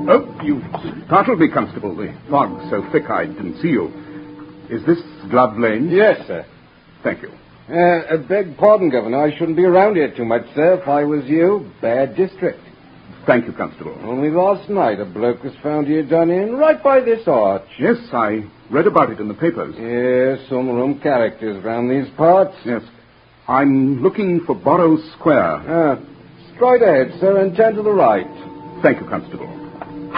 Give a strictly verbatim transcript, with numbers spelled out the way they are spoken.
Oh, you startled me, Constable. The fog's so thick I didn't see you. Is this Glove Lane? Yes, sir. Thank you. Uh, I beg pardon, Governor. I shouldn't be around here too much, sir. If I was you, bad district. Thank you, Constable. Only last night a bloke was found here done in, right by this arch. Yes, I read about it in the papers. Yes, some rum characters round these parts. Yes. I'm looking for Borrow Square. Ah, straight ahead, sir, and turn to the right. Thank you, Constable.